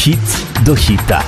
hit do hita.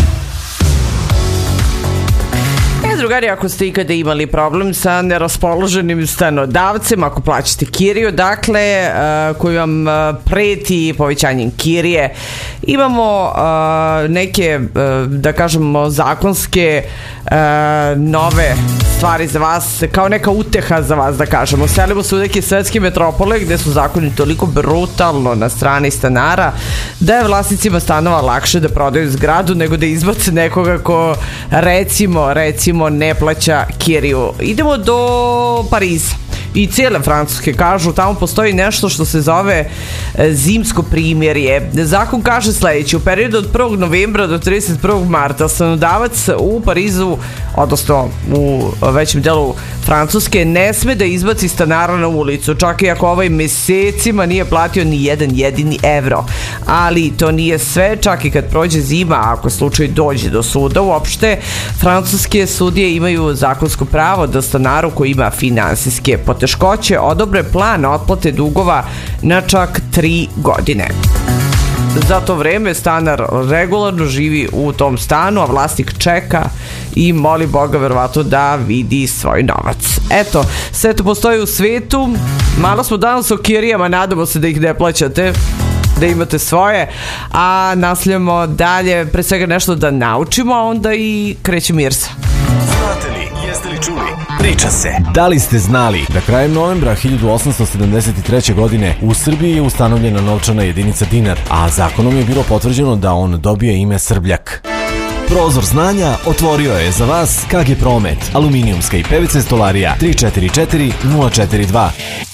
Drugari, ako ste ikada imali problem sa neraspoloženim stanodavcem, ako plaćate kiriju, dakle, koji vam preti povećanjem kirije, imamo neke, da kažemo, zakonske nove stvari za vas, kao neka uteha za vas, da kažemo. Selimo se u neke svetske metropole gde su zakoni toliko brutalno na strani stanara da je vlasnicima stanova lakše da prodaju zgradu nego da izbace nekoga ko recimo ne plaća kiriju. Idemo do Pariza i cijele Francuske. Kažu, tamo postoji nešto što se zove zimsko primjerje. Zakon kaže sledeće: u periodu od 1. novembra do 31. marta stanodavac u Parizu, odnosno u većem delu Francuske, ne sme da izbaci stanara na ulicu, čak i ako ovaj mesecima nije platio ni jedan jedini evro. Ali to nije sve, čak i kad prođe zima, ako slučaj dođe do suda, uopšte francuske sudije imaju zakonsko pravo da stanaru koji ima finansijske poteškoće odobre plan otplate dugova na čak 3 godine. Za to vreme stanar regularno živi u tom stanu, a vlasnik čeka i moli Boga verovatno da vidi svoj novac. Eto, sve to postoji u svetu. Malo smo danas o kirijama, nadamo se da ih ne plaćate, da imate svoje, a nastavljamo dalje, pre svega nešto da naučimo, a onda i kreće Mirsa. Znate li, jeste li čuli? Priča se. Da li ste znali da krajem novembra 1873. godine u Srbiji je ustanovljena novčana jedinica dinar, a zakonom je bilo potvrđeno da on dobije ime Srbljak? Prozor znanja otvorio je za vas KG Promet, aluminijumska i PVC stolarija 344 042.